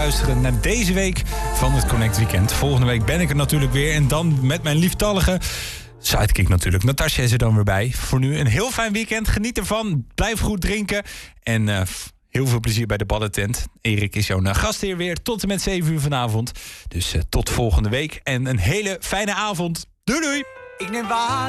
Luisteren naar deze week van het Connect Weekend. Volgende week ben ik er natuurlijk weer. En dan met mijn lieftallige sidekick natuurlijk. Natasja is er dan weer bij. Voor nu een heel fijn weekend. Geniet ervan. Blijf goed drinken. En heel veel plezier bij de ballentent. Erik is jouw gastheer weer. Tot en met 7 uur vanavond. Dus tot volgende week. En een hele fijne avond. Doei doei. Ik neem waar.